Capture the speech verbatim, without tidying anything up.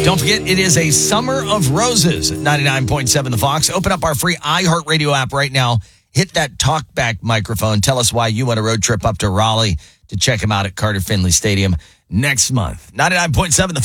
Don't forget, it is a Summer of Roses at ninety-nine point seven The Fox. Open up our free iHeartRadio app right now. Hit that talkback microphone. Tell us why you want a road trip up to Raleigh to check him out at Carter Finley Stadium next month. ninety-nine point seven The